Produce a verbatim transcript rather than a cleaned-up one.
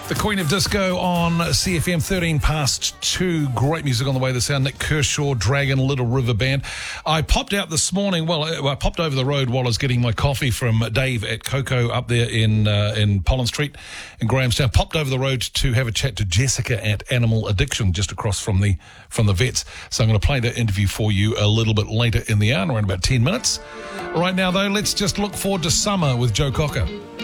The Queen of Disco on C F M, thirteen past two. Great music on the way this hour. Nick Kershaw, Dragon, Little River Band. I popped out this morning, well, I popped over the road while I was getting my coffee from Dave at Coco up there in uh, in Pollen Street in Grahamstown. Popped over the road to have a chat to Jessica at Animal Addiction, just across from the from the vets. So I'm going to play that interview for you a little bit later in the hour, in about ten minutes. Right now, though, let's just look forward to summer with Joe Cocker.